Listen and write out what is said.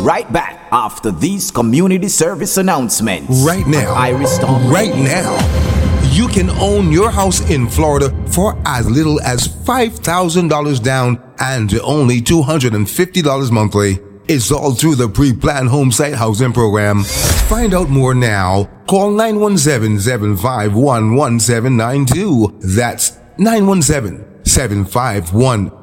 right back after these community service announcements. Right now. Iris Tom. Right now. You can own your house in Florida for as little as $5,000 down and only $250 monthly. It's all through the pre-planned home site housing program. Find out more now. Call 917-751-1792. That's 917-751-1792.